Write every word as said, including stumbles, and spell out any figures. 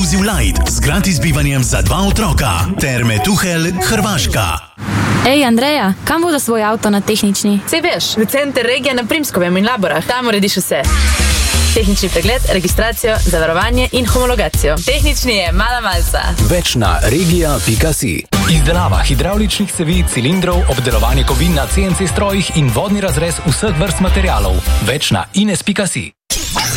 Exclusive Light z gratis bivanjem za dva otroka. Terme Tuhelj, Hrvaška. Ej, Andreja, kam bodo svoj avto na tehnični? Sej veš, v center regija na Primskovem in Laborah. Tam urediš vse. Tehnični pregled, registracijo, zavarovanje in homologacijo. Tehnični je mala malca. Več na regija pika si. Izdelava hidravličnih cevi, cilindrov, obdelovanje kovin na C N C strojih in vodni razrez vseh vrst materialov. Več na ines pika si.